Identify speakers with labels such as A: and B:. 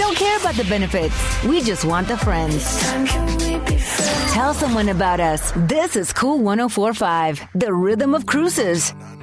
A: don't care about the benefits. We just want the friends. Tell someone about us. This is Cool 104.5, the rhythm of cruises.